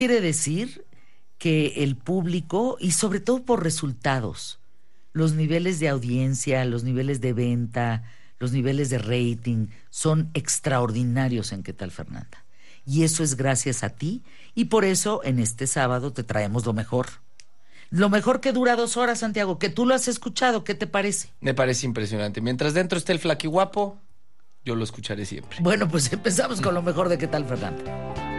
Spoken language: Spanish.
Quiere decir que el público, y sobre todo por resultados, los niveles de audiencia, los niveles de venta, los niveles de rating son extraordinarios en ¿Qué tal, Fernanda? Y eso es gracias a ti, y por eso en este sábado te traemos lo mejor. Lo mejor que dura 2 horas, Santiago, que tú lo has escuchado, ¿qué te parece? Me parece impresionante. Mientras dentro esté el flaquihuapo, yo lo escucharé siempre. Bueno, pues empezamos con lo mejor de ¿Qué tal, Fernanda?